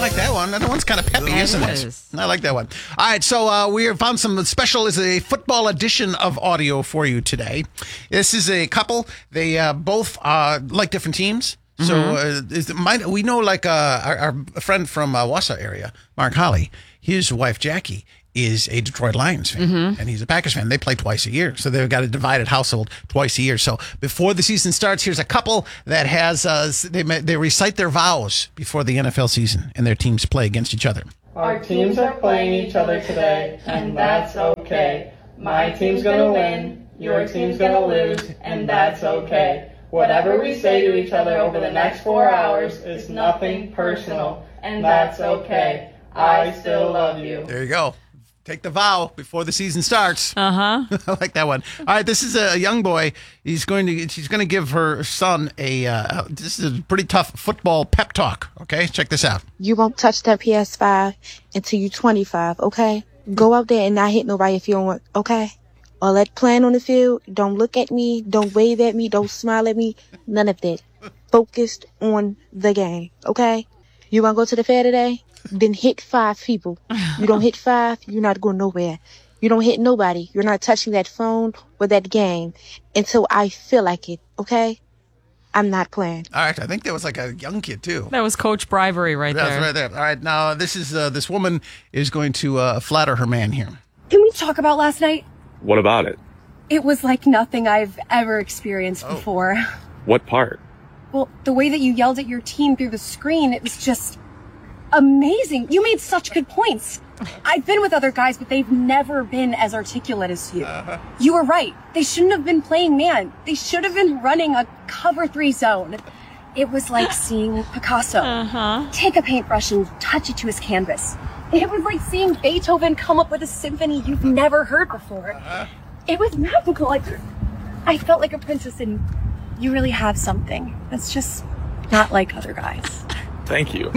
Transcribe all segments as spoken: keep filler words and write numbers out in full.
like that one. That one's kind of peppy, It isn't is. it? I like that one. All right, so uh, we have found some special is a football edition of audio for you today. This is a couple. They uh, both uh, like different teams. So Mm-hmm. uh, is it, my, we know, like uh, our, our friend from uh, Wausau area, Mark Holly, his wife Jackie is a Detroit Lions fan, Mm-hmm. and he's a Packers fan. They play twice a year, so they've got a divided household twice a year. So before the season starts, here's a couple that has uh, they they recite their vows before the N F L season, and their teams play against each other. Our teams are playing each other today, and that's okay. My team's gonna win, your team's gonna lose, and that's okay. Whatever we say to each other over the next four hours is nothing personal, and that's okay. I still love you. There you go. Take the vow before the season starts. Uh huh. I like that one. All right, this is a young boy. He's going to she's going to give her son a. Uh, this is a pretty tough football pep talk. Okay, check this out. You won't touch that P S five until you're twenty-five, okay? Go out there and not hit nobody if you don't want, okay? All that playing on the field, don't look at me, don't wave at me, don't smile at me, none of that. Focused on the game, okay? You want to go to the fair today? Then hit five people. You don't hit five, you're not going nowhere. You don't hit nobody. You're not touching that phone or that game until I feel like it, okay? I'm not playing. All right, I think that was like a young kid too. That was Coach Bribery right That's there. right there. All right, now this is uh, this woman is going to uh, flatter her man here. Can we talk about last night? What about it? It was like nothing I've ever experienced Oh. before. What part? Well, the way that you yelled at your team through the screen, it was just amazing. You made such good points. I've been with other guys, but they've never been as articulate as you. Uh-huh. You were right. They shouldn't have been playing man. They should have been running a cover three zone. It was like seeing Picasso Uh-huh. take a paintbrush and touch it to his canvas. It was like seeing Beethoven come up with a symphony you've never heard before. It was magical. Like, I felt like a princess, and you really have something that's just not like other guys. Thank you.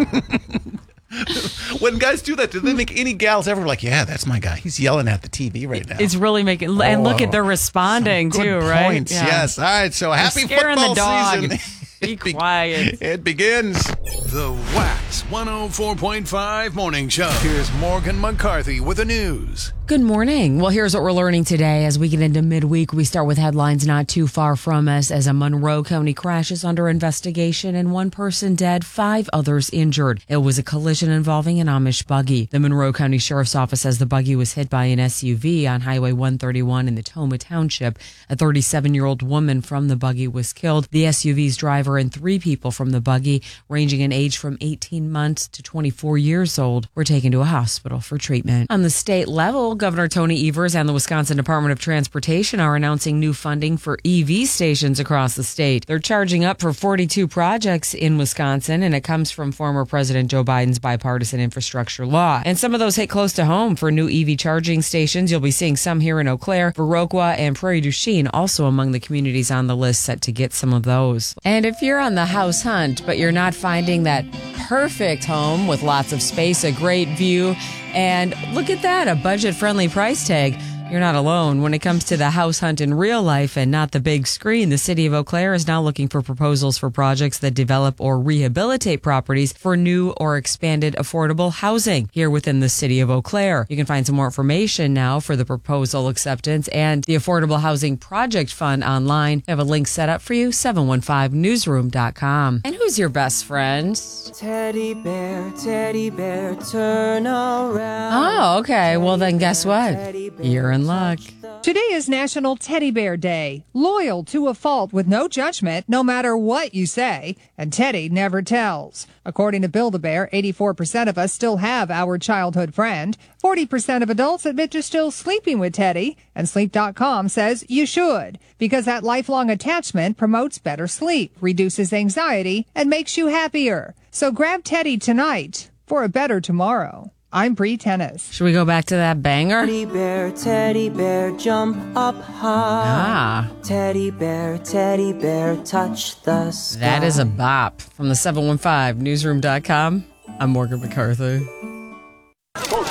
When guys do that, do they make any gals ever like, yeah, that's my guy. He's yelling at the T V right now. It's really making, and look at they're responding Good too, right? points. Yes. All right. So happy scaring football the dog. season. Be It be- quiet. It begins. The Wax one oh four point five Morning Show. Here's Morgan McCarthy with the news. Good morning. Well, here's what we're learning today as we get into midweek. We start with headlines not too far from us as a Monroe County crash is under investigation and one person dead, five others injured. It was a collision involving an Amish buggy. The Monroe County Sheriff's Office says the buggy was hit by an S U V on Highway one thirty-one in the Toma Township. A thirty-seven-year-old woman from the buggy was killed. The S U V's driver and three people from the buggy, ranging in age from eighteen months to twenty-four years old, were taken to a hospital for treatment. On the state level, Governor Tony Evers and the Wisconsin Department of Transportation are announcing new funding for E V stations across the state. They're charging up for forty-two projects in Wisconsin, and it comes from former President Joe Biden's bipartisan infrastructure law. And some of those hit close to home for new E V charging stations. You'll be seeing some here in Eau Claire, Viroqua, and Prairie du Chien, also among the communities on the list set to get some of those. And if you're on the house hunt, but you're not finding that perfect home with lots of space, a great view, and look at that, a budget-friendly price tag, you're not alone. When it comes to the house hunt in real life and not the big screen, the city of Eau Claire is now looking for proposals for projects that develop or rehabilitate properties for new or expanded affordable housing here within the city of Eau Claire. You can find some more information now for the proposal acceptance and the Affordable Housing Project Fund online. I have a link set up for you, seven one five newsroom dot com. And who's your best friend? Teddy bear, teddy bear, turn around. Oh, okay. Well, then guess what? You're in luck. Today is National Teddy Bear Day. Loyal to a fault with no judgment, no matter what you say. And Teddy never tells. According to Build-A-Bear, eighty-four percent of us still have our childhood friend. forty percent of adults admit to still sleeping with Teddy. And Sleep dot com says you should, because that lifelong attachment promotes better sleep, reduces anxiety, and makes you happier. So grab Teddy tonight for a better tomorrow. I'm Bree Tennis. Should we go back to that banger? Teddy bear, teddy bear, jump up high. Ah. Teddy bear, teddy bear, touch the sky. That is a bop. From the seven one five newsroom dot com, I'm Morgan McCarthy.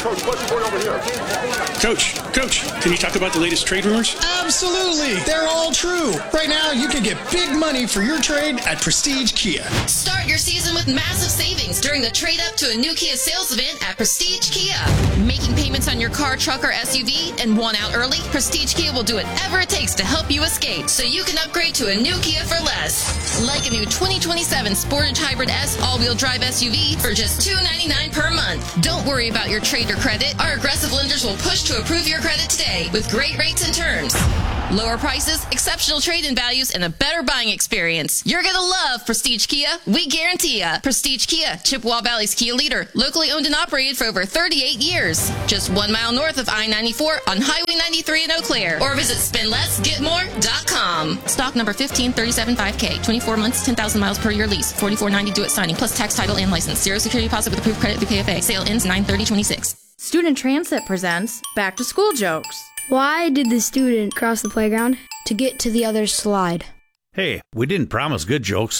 Coach, question for you over here. Coach, Coach, can you talk about the latest trade rumors? Absolutely. They're all true. Right now, you can get big money for your trade at Prestige Kia. Start your season with massive savings during the trade up to a new Kia sales event at Prestige Kia. Making payments on your car, truck, or S U V and want out early? Prestige Kia will do whatever it takes to help you escape so you can upgrade to a new Kia for less. Like a new twenty twenty-seven Sportage Hybrid S all-wheel drive S U V for just two hundred ninety-nine dollars per month. Don't worry about your trade or credit. Our aggressive lenders will push to approve your credit today with great rates and terms. Lower prices, exceptional trade-in values, and a better buying experience. You're going to love Prestige Kia. We guarantee ya. Prestige Kia, Chippewa Valley's Kia leader. Locally owned and operated for over thirty-eight years. Just one mile north of I ninety-four on Highway ninety-three in Eau Claire. Or visit spend less get more dot com. Stock number fifteen thirty-seven five K. twenty-four months, ten thousand miles per year lease. forty-four ninety due at signing, plus tax, title, and license. Zero security deposit with approved credit through K F A. Sale ends nine thirty twenty-six. Student Transit presents Back to School Jokes. Why did the student cross the playground? To get to the other slide. Hey, we didn't promise good jokes.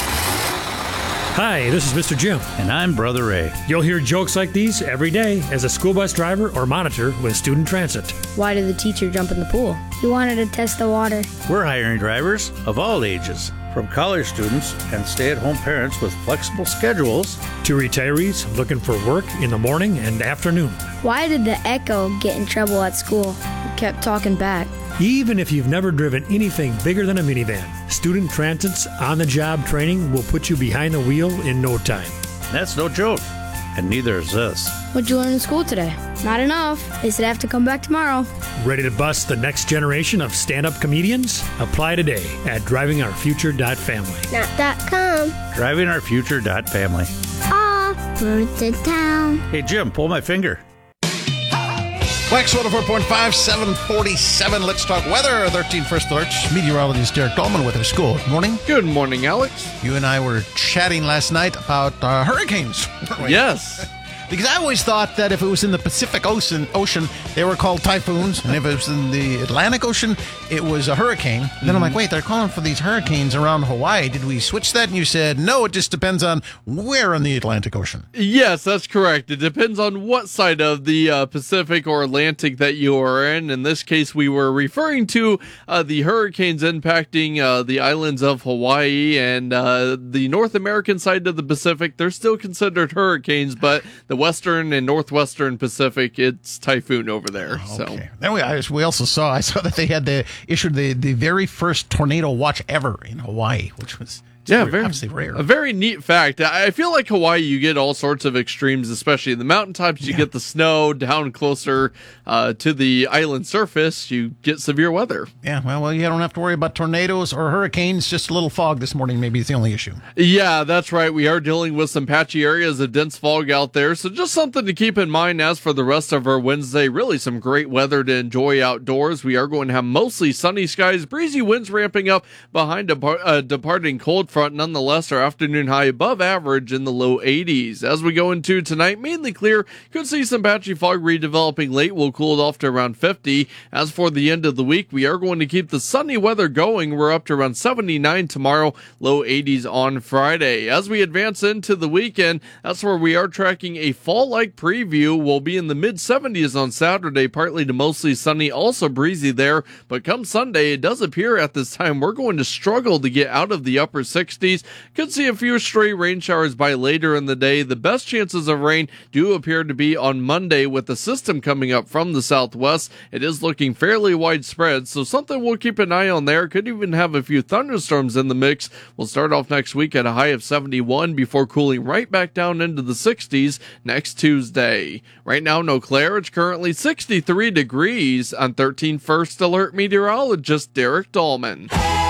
Hi, this is Mister Jim. And I'm Brother Ray. You'll hear jokes like these every day as a school bus driver or monitor with Student Transit. Why did the teacher jump in the pool? He wanted to test the water. We're hiring drivers of all ages, from college students and stay-at-home parents with flexible schedules to retirees looking for work in the morning and afternoon. Why did the Echo get in trouble at school? He kept talking back. Even if you've never driven anything bigger than a minivan, Student Transit's on-the-job training will put you behind the wheel in no time. That's no joke, and neither is this. What'd you learn in school today? Not enough. They said I have to come back tomorrow. Ready to bust the next generation of stand-up comedians? Apply today at driving our future dot family. Not dot com. driving our future dot family. Off road to town. Hey, Jim, pull my finger. Wax one oh four point five, seven forty-seven. Let's talk weather. thirteen First Alerts. Meteorologist Derek Dahlman with our school. Good morning. Good morning, Alex. You and I were chatting last night about uh, hurricanes. Yes. Because I always thought that if it was in the Pacific Ocean, ocean, they were called typhoons. And if it was in the Atlantic Ocean, it was a hurricane. And then I'm like, wait, they're calling for these hurricanes around Hawaii. Did we switch that? And you said, no, it just depends on where in the Atlantic Ocean. Yes, that's correct. It depends on what side of the uh, Pacific or Atlantic that you are in. In this case, we were referring to uh, the hurricanes impacting uh, the islands of Hawaii and uh, the North American side of the Pacific. They're still considered hurricanes, but the Western and Northwestern Pacific, it's typhoon over there. Okay. So then we, I, we also saw, I saw that they had the issued the, the very first tornado watch ever in Hawaii, which was yeah, very, very, obviously rare. A very neat fact. I feel like Hawaii, you get all sorts of extremes, especially in the mountaintops. You yeah. get the snow down closer uh, to the island surface. You get severe weather. Yeah, well, well, you don't have to worry about tornadoes or hurricanes. Just a little fog this morning maybe is the only issue. Yeah, that's right. We are dealing with some patchy areas of dense fog out there. So just something to keep in mind as for the rest of our Wednesday. Really some great weather to enjoy outdoors. We are going to have mostly sunny skies, breezy winds ramping up behind a uh, departing cold front. Nonetheless, our afternoon high above average in the low eighties. As we go into tonight, mainly clear. Could see some patchy fog redeveloping late. We'll cool it off to around fifty. As for the end of the week, we are going to keep the sunny weather going. We're up to around seventy-nine tomorrow, low eighties on Friday. As we advance into the weekend, that's where we are tracking a fall-like preview. We'll be in the mid-seventies on Saturday, partly to mostly sunny, also breezy there. But come Sunday, it does appear at this time we're going to struggle to get out of the upper sixties. Could see a few stray rain showers by later in the day. The best chances of rain do appear to be on Monday with the system coming up from the southwest. It is looking fairly widespread, so something we'll keep an eye on there. Could even have a few thunderstorms in the mix. We'll start off next week at a high of seventy-one before cooling right back down into the sixties next Tuesday. Right now, in Eau Claire, it's currently sixty-three degrees. On thirteen First Alert meteorologist Derek Dahlman.